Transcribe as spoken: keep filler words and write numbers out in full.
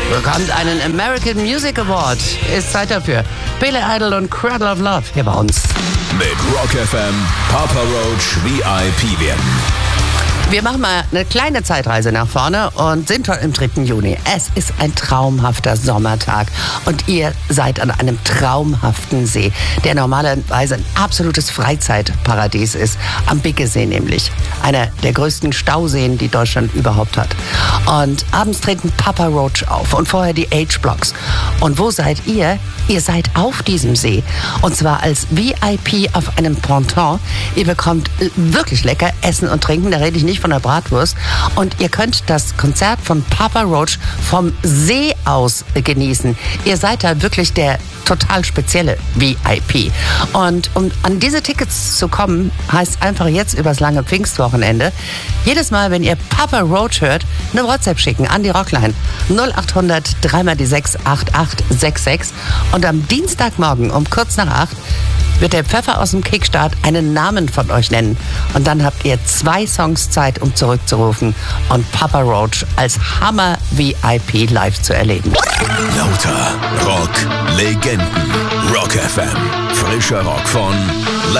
bekommt einen American Music Award. Ist Zeit dafür. Billy Idol und Cradle of Love hier bei uns. Mit Rock F M, Papa Roach V I P werden. Wir machen mal eine kleine Zeitreise nach vorne und sind schon im dritten Juni. Es ist ein traumhafter Sommertag und ihr seid an einem traumhaften See, der normalerweise ein absolutes Freizeitparadies ist. Am Biggesee nämlich. Einer der größten Stauseen, die Deutschland überhaupt hat. Und abends treten Papa Roach auf und vorher die H-Blocks. Und wo seid ihr? Ihr seid auf diesem See. Und zwar als V I P auf einem Ponton. Ihr bekommt wirklich lecker Essen und Trinken. Da rede ich nicht von der Bratwurst. Und ihr könnt das Konzert von Papa Roach vom See aus genießen. Ihr seid da wirklich der total spezielle V I P. Und um an diese Tickets zu kommen, heißt einfach jetzt übers lange Pfingstwochenende, jedes Mal, wenn ihr Papa Roach hört, eine WhatsApp schicken an die Rockline null acht hundert drei mal die sechs acht acht sechs sechs. Und am Dienstagmorgen um kurz nach acht wird der Pfeffer aus dem Kickstart einen Namen von euch nennen. Und dann habt ihr zwei Songs Zeit, um zurückzurufen und Papa Roach als Hammer-V I P live zu erleben. Lauter Rock, Legenden. Rock F M. Frischer Rock von